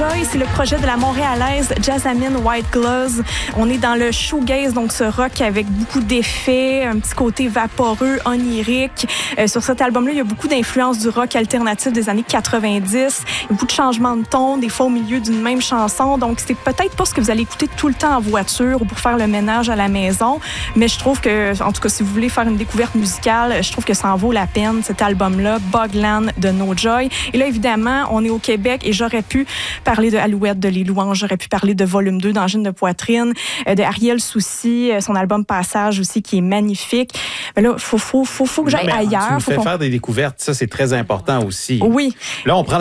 Joy, c'est le projet de la Montréalaise Jasmine Whitegloves. On est dans le shoegaze, donc ce rock avec beaucoup d'effets, un petit côté vaporeux, onirique. Sur cet album-là, il y a beaucoup d'influences du rock alternatif des années 90. Il y a beaucoup de changements de ton, des fois au milieu d'une même chanson. Donc, c'est peut-être pas ce que vous allez écouter tout le temps en voiture ou pour faire le ménage à la maison. Mais je trouve que, en tout cas, si vous voulez faire une découverte musicale, je trouve que ça en vaut la peine, cet album-là, Bogland de No Joy. Et là, évidemment, on est au Québec et j'aurais pu parler de Alouette de Les Louanges, j'aurais pu parler de Volume 2 d'Angine de Poitrine, de Ariel Soucy, son album Passage aussi qui est magnifique. Mais là, faut que j'aille ailleurs. Tu me fais faire des découvertes, ça c'est très important aussi. Oui. Là, on prend